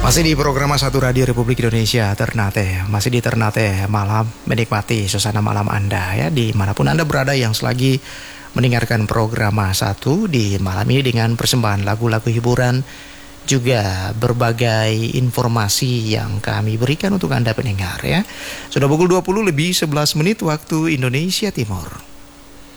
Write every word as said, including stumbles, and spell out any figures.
Masih di program satu Radio Republik Indonesia Ternate, masih di Ternate malam, menikmati suasana malam Anda ya, dimanapun Anda berada yang selagi mendengarkan program satu di malam ini dengan persembahan lagu-lagu hiburan, juga berbagai informasi yang kami berikan untuk Anda pendengar ya. Sudah pukul dua puluh lebih sebelas menit waktu Indonesia Timur.